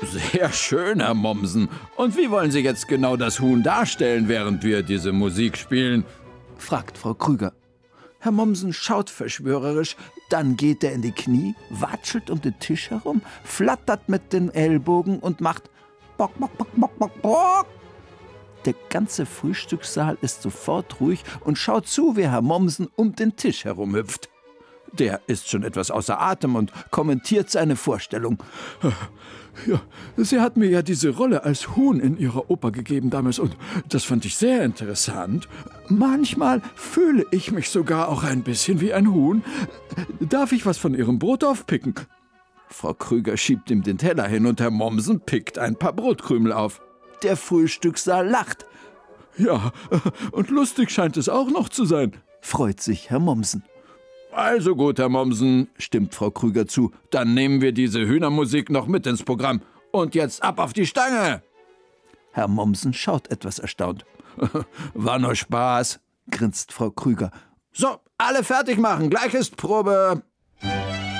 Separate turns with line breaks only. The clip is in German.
Sehr schön, Herr Mommsen. Und wie wollen Sie jetzt genau das Huhn darstellen, während wir diese Musik spielen?«
fragt Frau Krüger. Herr Mommsen schaut verschwörerisch, dann geht er in die Knie, watschelt um den Tisch herum, flattert mit den Ellbogen und macht Bock, Bock, Bock, Bock, Bock, Bock. Der ganze Frühstückssaal ist sofort ruhig und schaut zu, wie Herr Mommsen um den Tisch herumhüpft. Der ist schon etwas außer Atem und kommentiert seine Vorstellung.
Ja, sie hat mir ja diese Rolle als Huhn in ihrer Oper gegeben damals und das fand ich sehr interessant. Manchmal fühle ich mich sogar auch ein bisschen wie ein Huhn. Darf ich was von Ihrem Brot aufpicken? Frau Krüger schiebt ihm den Teller hin und Herr Mommsen pickt ein paar Brotkrümel auf.
Der Frühstückssaal lacht.
Ja, und lustig scheint es auch noch zu sein,
freut sich Herr Mommsen.
Also gut, Herr Mommsen, stimmt Frau Krüger zu, dann nehmen wir diese Hühnermusik noch mit ins Programm. Und jetzt ab auf die Stange!
Herr Mommsen schaut etwas erstaunt.
War nur Spaß,
grinst Frau Krüger.
So, alle fertig machen, gleich ist Probe.